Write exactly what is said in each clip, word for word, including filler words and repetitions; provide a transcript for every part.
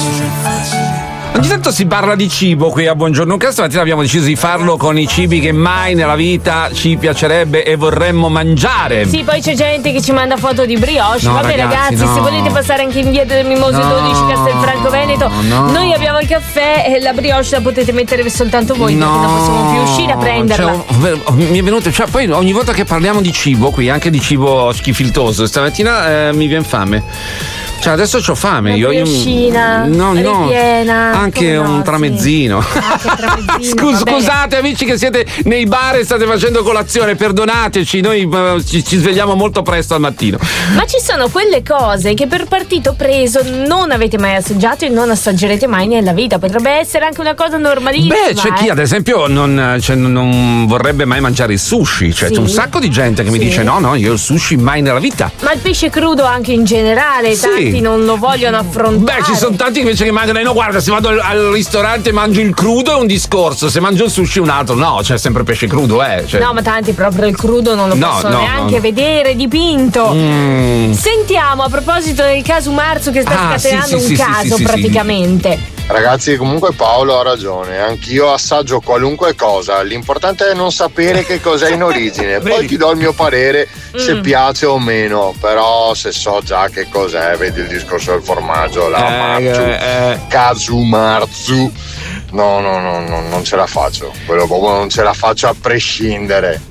Ogni tanto si parla di cibo qui a Buongiorno Cast. Stamattina abbiamo deciso di farlo con i cibi che mai nella vita ci piacerebbe e vorremmo mangiare. Sì, poi c'è gente che ci manda foto di brioche. No, Vabbè ragazzi, ragazzi, no. se volete passare anche in via del Mimoso No, dodici Castelfranco Veneto, no. noi abbiamo il caffè e la brioche la potete mettere soltanto voi, No, perché non possiamo più uscire a prenderla. Cioè, oh, mi è venuto, cioè, poi ogni volta che parliamo di cibo qui, anche di cibo schifiltoso, stamattina eh, mi viene fame. Cioè adesso c'ho fame. Una io, io brioscina, no, no, ripiena, anche come no, un tramezzino. Sì. Anche il tramezzino, Scus- va bene. scusate amici che siete nei bar e state facendo colazione, perdonateci, noi uh, ci, ci svegliamo molto presto al mattino. Ma ci sono quelle cose che per partito preso non avete mai assaggiato e non assaggerete mai nella vita. Potrebbe essere anche una cosa normalissima. Beh, c'è chi eh. ad esempio non, cioè, non vorrebbe mai mangiare il sushi. Cioè Sì. c'è un sacco di gente che mi Sì. dice no, no, io il sushi mai nella vita. Ma il pesce crudo anche in generale, Sì. tanti non lo vogliono affrontare. Beh, ci sono tanti invece che mangiano. No, guarda, se vado al, al ristorante e mangio il crudo è un discorso, se mangio il sushi è un altro. No, c'è sempre pesce crudo, eh. Cioè. No, ma tanti proprio il crudo non lo No, possono no, neanche no. vedere dipinto. Mm. Sentiamo a proposito del caso Marzo che sta Ah, scatenando sì, sì, un sì, caso sì, sì, praticamente. Ragazzi, comunque Paolo ha ragione, anch'io assaggio qualunque cosa, l'importante è non sapere che cos'è in origine, poi ti do il mio parere se Mm. piace o meno, però se so già che cos'è, vedi il discorso del formaggio, la Eh, marzu, eh. casu marzu, no, no, no, no, non ce la faccio, quello proprio non ce la faccio a prescindere.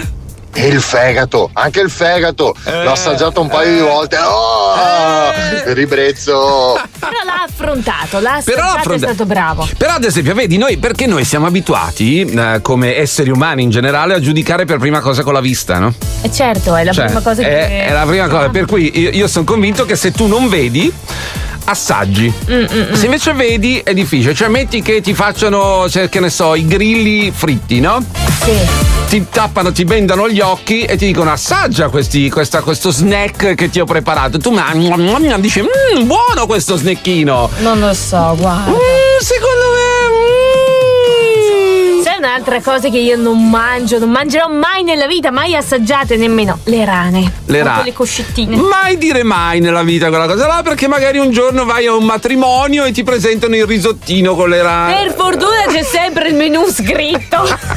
E il fegato, anche il fegato, Eh, l'ho assaggiato un paio di volte, oh, ribrezzo. Però l'ha affrontato, l'ha Però assaggiato, è affronta- stato bravo. Però ad esempio, vedi, noi perché noi siamo abituati, eh, come esseri umani in generale, a giudicare per prima cosa con la vista, no? E certo, è la Cioè, prima cosa che è, è la prima cosa, per cui io, io sono convinto che se tu non vedi, assaggi. Mm, mm, mm. Se invece vedi è difficile, cioè metti che ti facciano, cioè, che ne so, i grilli fritti, no? Sì. Ti tappano, ti bendano gli occhi e ti dicono assaggia questi, questa, questo snack che ti ho preparato. Tu mangi, dici, mmm, buono questo snackino. Non lo so, guarda. Mm, secondo me. mm. C'è un'altra cosa che io non mangio, non mangerò mai nella vita, mai assaggiate nemmeno. Le rane. Le Proprio rane. Le coscettine. Mai dire mai nella vita quella cosa là, perché magari un giorno vai a un matrimonio e ti presentano il risottino con le rane. Per fortuna c'è sempre il menù scritto.